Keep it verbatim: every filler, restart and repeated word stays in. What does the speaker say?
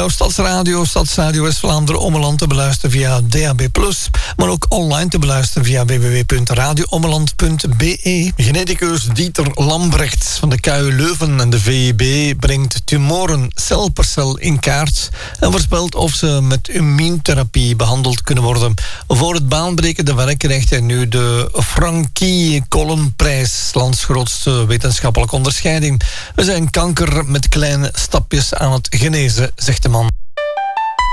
jouw stadsradio, Stadsradio West-Vlaanderen Ommeland te beluisteren via D A B plus, maar ook online te beluisteren via w w w punt radio ommeland punt b e. Geneticus Dieter Lambrecht van de K U Leuven en de V I B brengt tumoren cel per cel in kaart en voorspelt of ze met immuuntherapie behandeld kunnen worden. Voor het baanbrekende werk krijgt hij nu de Frankie Collenprijs, lands grootste wetenschappelijke onderscheiding. We zijn kanker met kleine stapjes aan het genezen, zegt de man.